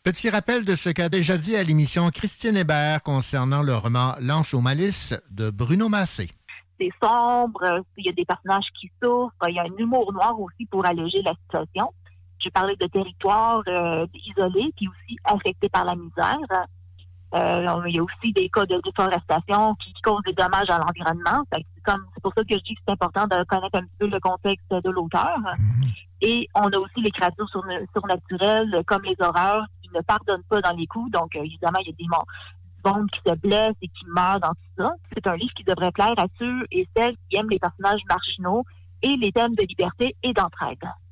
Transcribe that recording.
Petit rappel de ce qu'a déjà dit à l'émission Christine Hébert concernant le roman Lance aux malices de Bruno Massé. C'est sombre, il y a des personnages qui souffrent, il y a un humour noir aussi pour alléger la situation. J'ai parlé de territoires isolés puis aussi affectés par la misère. Il y a aussi des cas de déforestation qui causent des dommages à l'environnement. C'est pour ça que je dis que c'est important de connaître un petit peu le contexte de l'auteur. Et on a aussi les créatures surnaturelles, comme les horreurs, qui ne pardonnent pas dans les coups. Donc, évidemment, il y a du monde qui se blesse et qui meurt dans tout ça. C'est un livre qui devrait plaire à ceux et celles qui aiment les personnages marginaux et les thèmes de liberté et d'entraide.